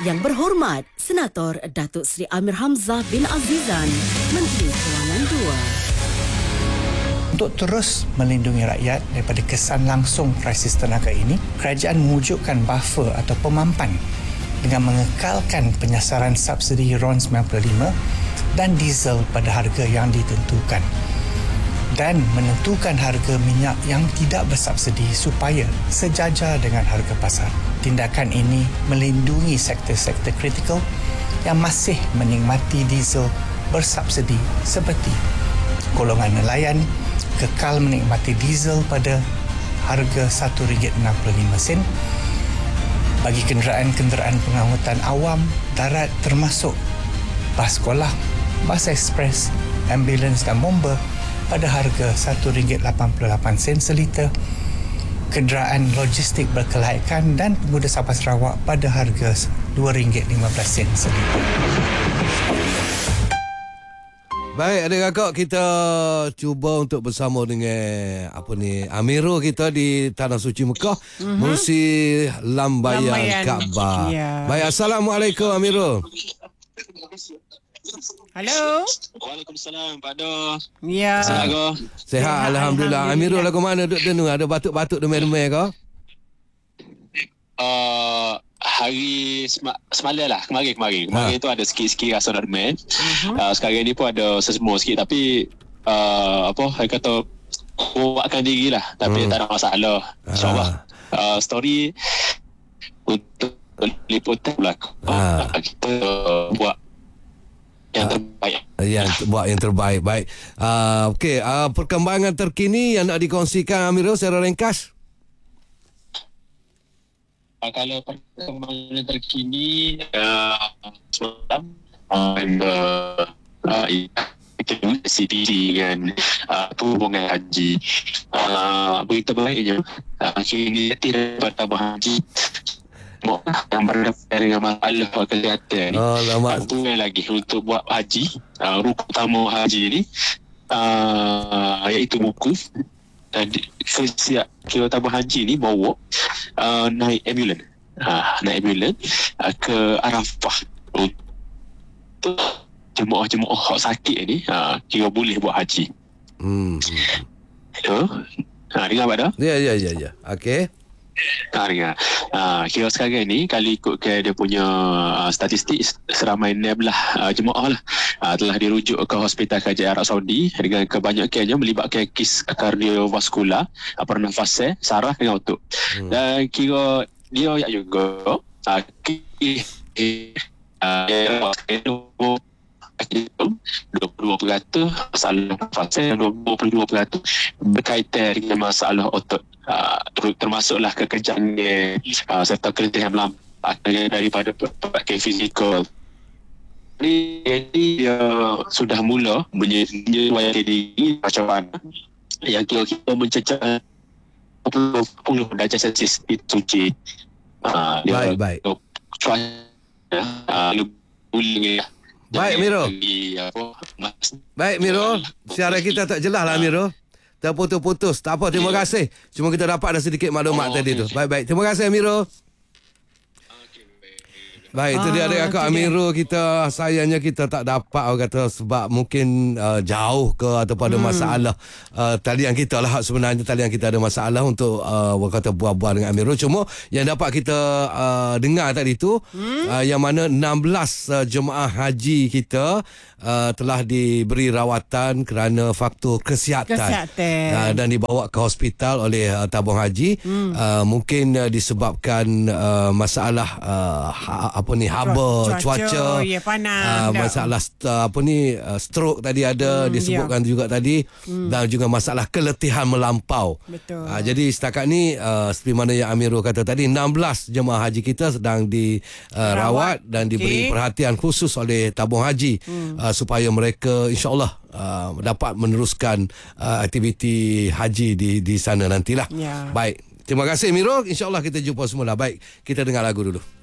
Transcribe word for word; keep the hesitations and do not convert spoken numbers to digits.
Yang berhormat, Senator Datuk Seri Amir Hamzah bin Azizan, Menteri Kewangan dua. Untuk terus melindungi rakyat daripada kesan langsung krisis tenaga ini, kerajaan mewujudkan buffer atau pemampan dengan mengekalkan penyasaran subsidi RON sembilan puluh lima dan diesel pada harga yang ditentukan dan menentukan harga minyak yang tidak bersubsidi supaya sejajar dengan harga pasar. Tindakan ini melindungi sektor-sektor kritikal yang masih menikmati diesel bersubsidi seperti golongan nelayan, kekal menikmati diesel pada harga satu ringgit enam puluh lima sen. Bagi kenderaan-kenderaan pengangkutan awam darat termasuk bas sekolah, bas ekspres, ambulans dan bomba pada harga satu ringgit lapan puluh lapan sen seliter. Kenderaan logistik berkelaikan dan pemuda Sabah Sarawak pada harga dua ringgit lima belas sen seliter. Baik, adik kakak, kita cuba untuk bersama dengan apa ni Amirul kita di Tanah Suci Mekah, mm-hmm. menerusi lambaian, lambaian. Kaabah. Ya. Baik, Assalamualaikum Amirul. Halo. Waalaikumsalam, Pak Do. Ya. Sihat ke? Sehat, Alhamdulillah. Amirul lagu mana duduk denung? Ada batuk-batuk demai-demai ke? Uh, hari sema- semalam lah, kemarin-kemarin. Kemarin ha. tu ada sikit-sikit rasa nak demam. Uh-huh. Uh, sekarang ni pun ada sesemo sikit, tapi uh, apa, saya kata kuatkan diri lah. Tapi hmm. tak ada masalah. InsyaAllah. Uh, story untuk liputan lah. Ha. Kita buat yang terbaik. Yang buat yang terbaik. Baik. Uh, Okey, uh, perkembangan terkini yang nak dikongsikan Amirul secara ringkas. Uh, kalau perkembangan terkini uh, semalam uh, uh, C P D kan uh, perhubungan haji, uh, berita baiknya uh, kini tidak bertambah haji yang berdasarkan dengan masalah kesihatan ni. Oh, lama. Uh, lagi untuk buat haji, uh, rukun utama haji ni uh, iaitu wukuf. Dan sesiap kira tabah haji ni bawa uh, naik ambulans, uh, naik ambulans uh, ke Arafah untuk jemaah-jemaah yang sakit ni uh, kira boleh buat haji. Hmm. So, uh, dengar apa dah? Ya, ya, ya, ya. Okey. Harga. Uh, kira sekarang ni kalau ikutkan dia punya uh, statistik seramai enam belas uh, jemaah lah uh, telah dirujuk ke Hospital Kerajaan Arab Saudi dengan kebanyakannya melibatkan kes kardiovaskular, uh, pernafasan, saraf dengan otot. Hmm. Dan kira dia ya juga uh, dua puluh dua peratus masalah pernafasan, dua puluh dua peratus berkaitan dengan masalah otot. Uh, termasuklah kekejangan uh, serta keletihan melambat daripada pelbagai fizikal. Jadi dia sudah mula menyesuaikan diri macam mana yang kita mencecah sepuluh, sepuluh darjah Celsius itu suci. Uh, baik, baik. Uh, baik, Miro. Baik, Miro. Siaran kita tak jelas lah, Miro. Terputus-putus. Tak apa, terima kasih. Cuma kita dapat ada sedikit maklumat oh, tadi okay. tu. Baik-baik. Terima kasih, Amirul. Baik, itu ah, dia ada kakak Amirul kita. Sayangnya kita tak dapat orang kata sebab mungkin uh, jauh ke ataupun ada hmm. masalah. Uh, talian kita lah sebenarnya talian kita ada masalah untuk uh, orang kata buah-buah dengan Amirul. Cuma yang dapat kita uh, dengar tadi tu hmm? uh, yang mana enam belas uh, jemaah haji kita uh, telah diberi rawatan kerana faktor kesihatan. Kesihatan. Uh, dan dibawa ke hospital oleh uh, tabung haji. Hmm. Uh, mungkin uh, disebabkan uh, masalah uh, ha- apa ni haba cuaca, cuaca ya, panas, uh, masalah uh, apa ni uh, stroke tadi ada hmm, disebutkan ya. juga tadi hmm. dan juga masalah keletihan melampau. Betul. Uh, jadi setakat ni uh, seperti mana yang Amirul kata tadi enam belas jemaah haji kita sedang dirawat uh, dan okay. diberi perhatian khusus oleh tabung haji hmm. uh, supaya mereka insya-Allah uh, dapat meneruskan uh, aktiviti haji di di sana nantilah. Ya. Baik. Terima kasih Amirul. Insya-Allah kita jumpa semula. Baik, kita dengar lagu dulu.